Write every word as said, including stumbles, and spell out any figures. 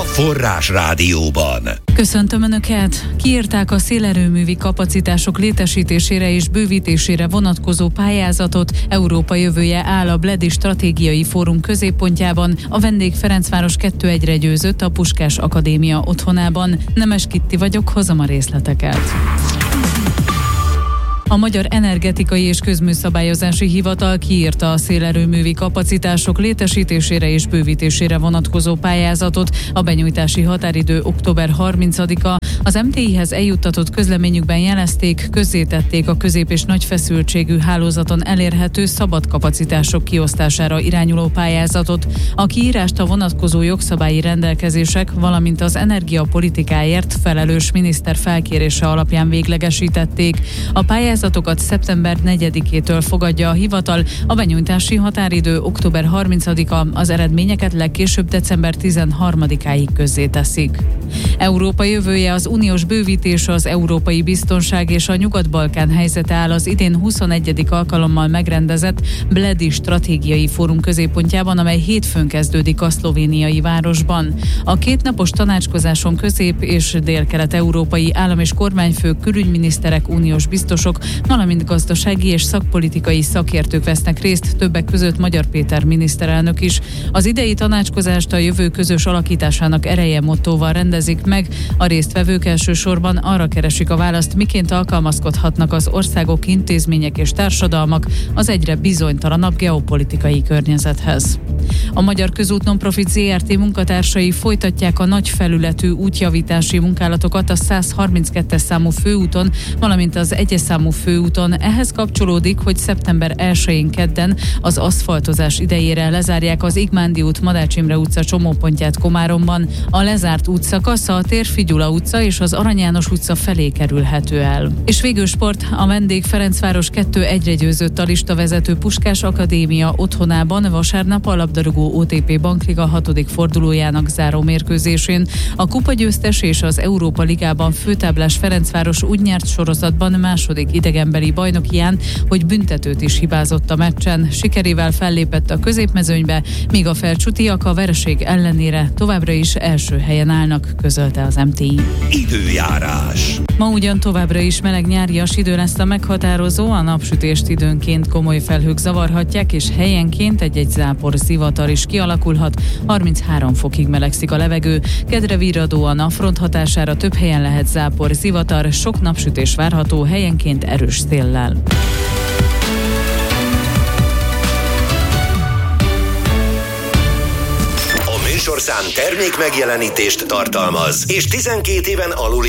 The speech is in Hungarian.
Forrás Rádióban. Köszöntöm Önöket! Kiírták a szélerőművi kapacitások létesítésére és bővítésére vonatkozó pályázatot. Európa jövője áll a Bledi Stratégiai Fórum középpontjában. A vendég Ferencváros kettő egyre győzött a Puskás Akadémia otthonában. Nemes Kitti vagyok, hozom a részleteket. A Magyar Energetikai és Közműszabályozási Hivatal kiírta a szélerőművi kapacitások létesítésére és bővítésére vonatkozó pályázatot. A benyújtási határidő október harmincadika. Az em té i-hez eljuttatott közleményükben jelezték, közzétették a közép- és nagy feszültségű hálózaton elérhető szabad kapacitások kiosztására irányuló pályázatot. A kiírást a vonatkozó jogszabályi rendelkezések, valamint az energiapolitikáért felelős miniszter felkérése alapján véglegesítették. A pályázatokat szeptember negyedikétől fogadja a hivatal, a benyújtási határidő október harmincadika, az eredményeket legkésőbb december tizenharmadikáig közzéteszik. Európa jövője, az uniós bővítés, az európai biztonság és a Nyugat-Balkán helyzete áll az idén huszonegyedik alkalommal megrendezett Bledi Stratégiai Fórum középpontjában, amely hétfőn kezdődik a szlovéniai városban. A kétnapos tanácskozáson közép- és délkelet-európai állam- és kormányfők, külügyminiszterek, uniós biztosok, valamint gazdasági és szakpolitikai szakértők vesznek részt, többek között Magyar Péter miniszterelnök is. Az idei tanácskozást a jövő közös alakításának ereje mottóval rendezik meg. A résztvevők elsősorban arra keresik a választ, miként alkalmazkodhatnak az országok, intézmények és társadalmak az egyre bizonytalanabb geopolitikai környezethez. A Magyar Közút Nonprofit zé er té munkatársai folytatják a nagy felületű útjavítási munkálatokat a száz harminckettes számú főúton, valamint az egyes számú főúton. Ehhez kapcsolódik, hogy szeptember elsején kedden az aszfaltozás idejére lezárják az Igmándi út, Madács Imre utca csomópontját Komáromban. A lezárt útszakasz a Térfi Gyula utca és az Arany János utca felé kerülhető el. És végül sport, a vendég Ferencváros kettő egyre győzött a listavezető Puskás Akadémia otthonában vasárnap a labdarúgó o té pé Bankliga hatodik fordulójának záró mérkőzésén. A kupagyőztes és az Európa Ligában főtáblás Ferencváros úgy nyert sorozatban második idegenbeli bajnokián, hogy büntetőt is hibázott a meccsen. Sikerével fellépett a középmezőnybe, míg a felcsutiak a vereség ellenére továbbra is első helyen állnak, közölte az em té i. Időjárás. Ma ugyan továbbra is meleg nyárias idő lesz a meghatározó, a napsütést időnként komoly felhők zavarhatják, és helyenként egy-egy zápor zivatar is kialakulhat. harminchárom fokig melegszik a levegő, kedre virradóan a front hatására több helyen lehet zápor zivatar, sok napsütés várható, helyenként erős széllel. A műsorszám termék megjelenítést tartalmaz, és tizenkét éven aluli